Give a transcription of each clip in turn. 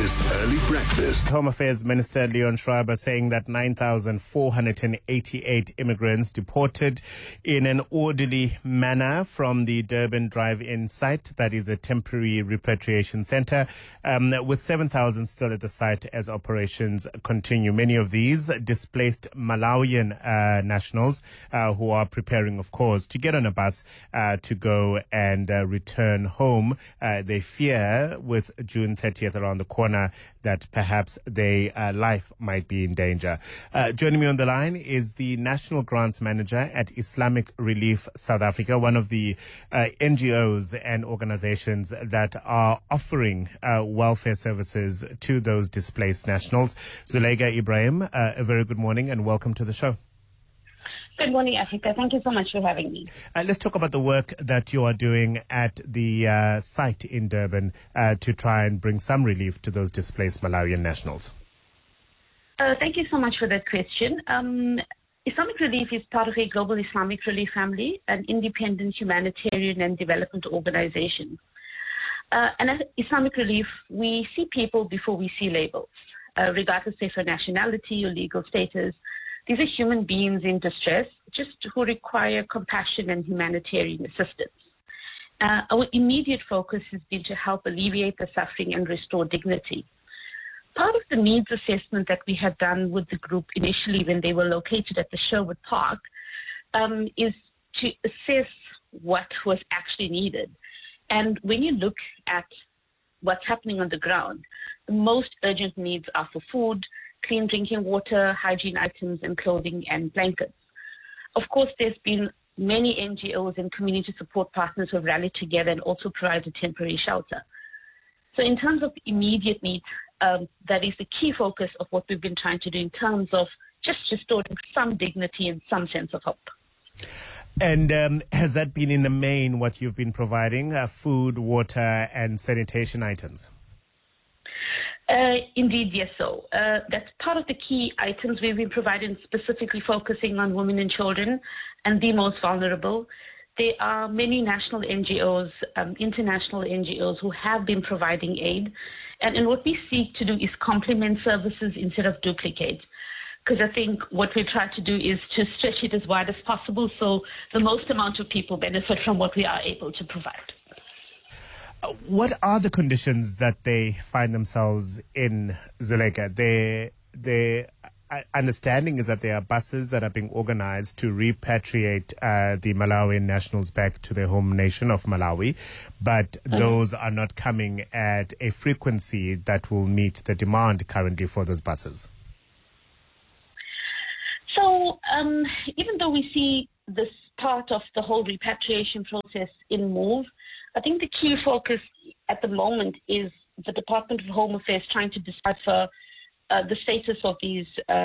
is Early Breakfast. Home Affairs Minister Leon Schreiber saying that 9,488 immigrants deported in an orderly manner from the Durban drive-in site, that is a temporary repatriation center, with 7,000 still at the site as operations continue. Many of these displaced Malawian nationals who are preparing, of course, to get on a bus to go and return home. They fear with June 30th around the corner that perhaps their life might be in danger. Joining me on the line is the National Grants Manager at Islamic Relief South Africa, one of the NGOs and organizations that are offering welfare services to those displaced nationals. Zuleika Ibrahim, a very good morning and welcome to the show. Good morning, Africa. Thank you so much for having me. Let's talk about the work that you are doing at the site in Durban to try and bring some relief to those displaced Malawian nationals. Thank you so much for that question. Islamic Relief is part of a global Islamic relief family, an independent humanitarian and development organization. And at Islamic Relief, we see people before we see labels, regardless of their nationality or legal status. These are human beings in distress, just who require compassion and humanitarian assistance. Our immediate focus has been to help alleviate the suffering and restore dignity. Part of the needs assessment that we had done with the group initially when they were located at the Sherwood Park is to assess what was actually needed. And when you look at what's happening on the ground, the most urgent needs are for food, clean drinking water, hygiene items, and clothing and blankets. Of course, there's been many NGOs and community support partners who have rallied together and also provided temporary shelter. So in terms of immediate needs, that is the key focus of what we've been trying to do in terms of just restoring some dignity and some sense of hope. And has that been in the main what you've been providing, food, water, and sanitation items? Indeed, yes, so. That's part of the key items we've been providing, specifically focusing on women and children and the most vulnerable. There are many national NGOs, international NGOs who have been providing aid. And what we seek to do is complement services instead of duplicate. Because I think what we try to do is to stretch it as wide as possible so the most amount of people benefit from what we are able to provide. What are the conditions that they find themselves in, Zuleika? Their understanding is that there are buses that are being organized to repatriate the Malawian nationals back to their home nation of Malawi, but those are not coming at a frequency that will meet the demand currently for those buses. So even though we see this part of the whole repatriation process in move, I think the key focus at the moment is the Department of Home Affairs trying to decipher the status of these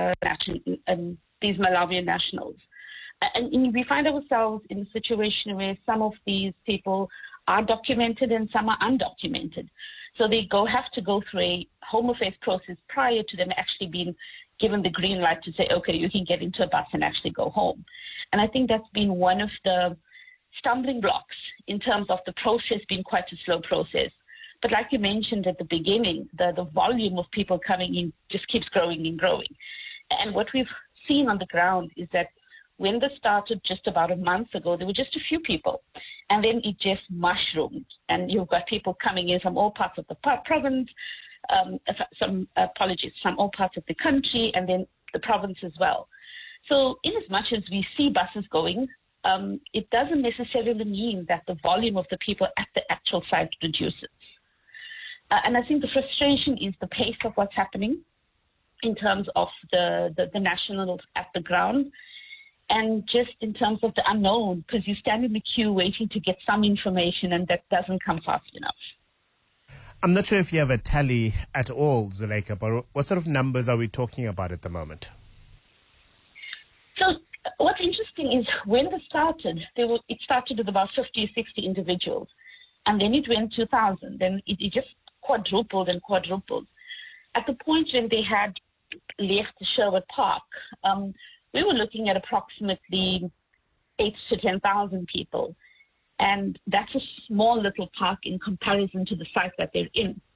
Malawian nationals. And we find ourselves in a situation where some of these people are documented and some are undocumented. So they have to go through a Home Affairs process prior to them actually being given the green light to say, okay, you can get into a bus and actually go home. And I think that's been one of the stumbling blocks in terms of the process being quite a slow process. But like you mentioned at the beginning, the volume of people coming in just keeps growing and growing. And what we've seen on the ground is that when this started just about a month ago, there were just a few people. And then it just mushroomed. And you've got people coming in from all parts of the province, from all parts of the country, and then the province as well. So in as much as we see buses going, it doesn't necessarily mean that the volume of the people at the actual site reduces. And I think the frustration is the pace of what's happening in terms of the nationals at the ground, and just in terms of the unknown, because you stand in the queue waiting to get some information and that doesn't come fast enough. I'm not sure if you have a tally at all, Zuleika, but what sort of numbers are we talking about at the moment? So what's interesting is when this started, it started with about 50 or 60 individuals, and then it went to 1,000. Then it just quadrupled and quadrupled. At the point when they had left Sherwood Park, we were looking at approximately 8,000 to 10,000 people. And that's a small little park in comparison to the site that they're in.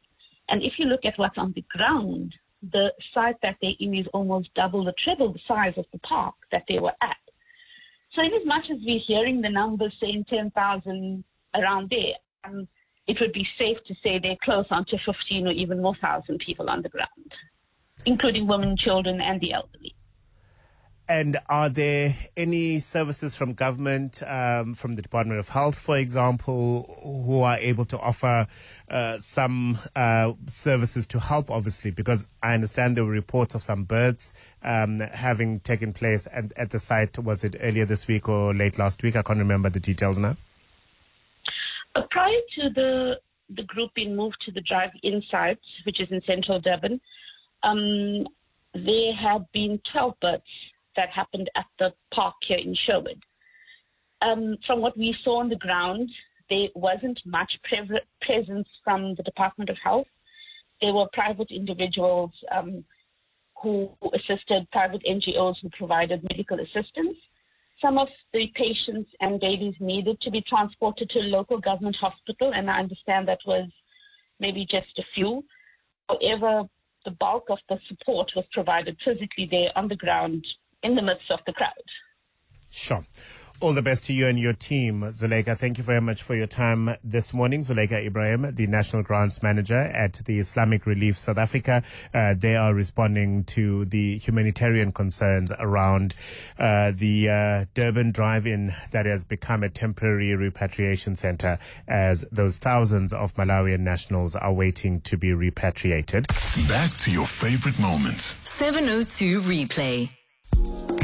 And if you look at what's on the ground, the site that they're in is almost double or triple the size of the park that they were at. So in as much as we're hearing the numbers saying 10,000 around there, it would be safe to say they're close on to 15 or even more thousand people on the ground, including women, children, and the elderly. And are there any services from government, from the Department of Health, for example, who are able to offer some services to help, obviously? Because I understand there were reports of some births having taken place at the site. Was it earlier this week or late last week? I can't remember the details now. Prior to the group being moved to the drive-in site, which is in central Durban, there had been 12 births that happened at the park here in Sherwood. From what we saw on the ground, there wasn't much presence from the Department of Health. There were private individuals who assisted, private NGOs who provided medical assistance. Some of the patients and babies needed to be transported to a local government hospital, and I understand that was maybe just a few. However, the bulk of the support was provided physically there on the ground in the midst of the crowd. Sure. All the best to you and your team, Zuleika. Thank you very much for your time this morning. Zuleika Ibrahim, the National Grants Manager at the Islamic Relief South Africa. They are responding to the humanitarian concerns around the Durban drive-in that has become a temporary repatriation center as those thousands of Malawian nationals are waiting to be repatriated. Back to your favorite moments. 702 Replay.